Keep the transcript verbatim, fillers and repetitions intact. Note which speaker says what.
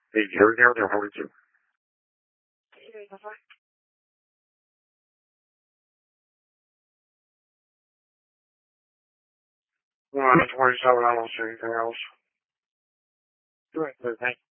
Speaker 1: Hey, Jerry down there, how are you? Well, I'm twenty-seven, I don't see anything else. Good, good, thank you.